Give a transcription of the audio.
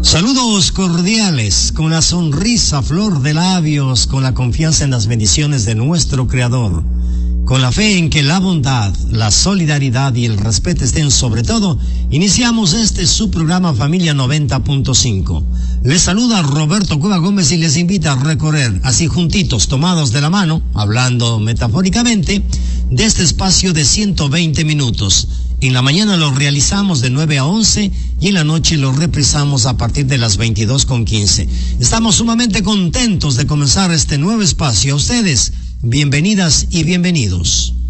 Saludos cordiales, con la sonrisa a flor de labios, con la confianza en las bendiciones de nuestro Creador, con la fe en que la bondad, la solidaridad y el respeto estén sobre todo, iniciamos su programa Familia 90.5. Les saluda Roberto Cueva Gómez y les invita a recorrer, así juntitos, tomados de la mano, hablando metafóricamente, de este espacio de 120 minutos. En la mañana lo realizamos de 9 a 11 y en la noche lo reprisamos a partir de las 22:15. Estamos sumamente contentos de comenzar este nuevo espacio. A ustedes, bienvenidas y bienvenidos.